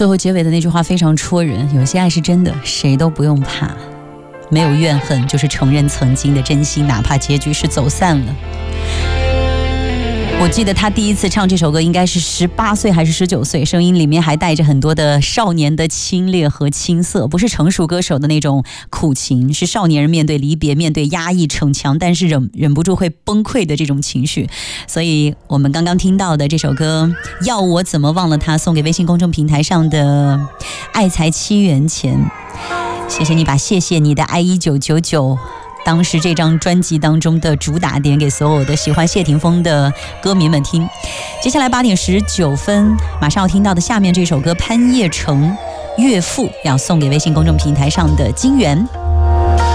最后结尾的那句话非常戳人，有些爱是真的，谁都不用怕，没有怨恨，就是承认曾经的真心，哪怕结局是走散了。我记得他第一次唱这首歌应该是18岁还是19岁，声音里面还带着很多的少年的清冽和青涩，不是成熟歌手的那种苦情，是少年人面对离别，面对压抑逞强，但是忍不住会崩溃的这种情绪。所以我们刚刚听到的这首歌《要我怎么忘了他》，送给微信公众平台上的爱才7元钱，谢谢你把谢谢你的爱1999当时这张专辑当中的主打点给所有的喜欢谢霆锋的歌迷们听。接下来8点19分，马上要听到的下面这首歌潘叶成岳父，要送给微信公众平台上的金源。